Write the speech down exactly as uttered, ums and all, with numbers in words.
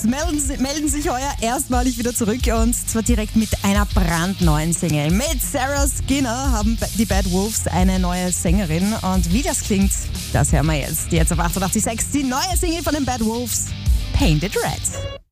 melden, melden sich heuer erstmalig wieder zurück und zwar direkt mit einer brandneuen Single. Mit Sarah Skinner haben die Bad Wolves eine neue Sängerin und wie das klingt, das hören wir jetzt. Jetzt auf achtundachtzig Komma sechs die neue Single von den Bad Wolves, Painted Red.